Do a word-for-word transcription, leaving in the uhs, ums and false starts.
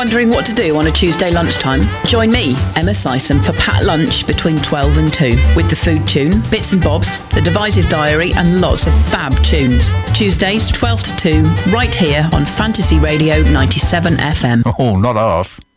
Wondering what to do on a Tuesday lunchtime? Join me, Emma Syson, for Pat Lunch between twelve and two, with the food tune, bits and bobs, the Devices Diary, and lots of fab tunes. Tuesdays, twelve to two, right here on Fantasy Radio ninety-seven F M. Oh, not half.